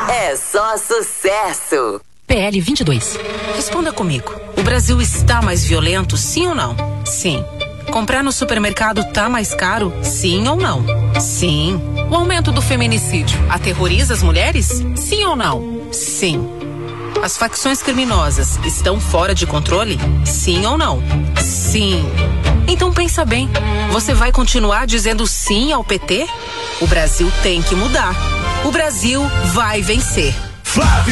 É só sucesso. PL 22. Responda comigo. O Brasil está mais violento, sim ou não? Sim. Comprar no supermercado tá mais caro, sim ou não? Sim. O aumento do feminicídio aterroriza as mulheres? Sim ou não? Sim. As facções criminosas estão fora de controle? Sim ou não? Sim. Então pensa bem, você vai continuar dizendo sim ao PT? O Brasil tem que mudar. O Brasil vai vencer.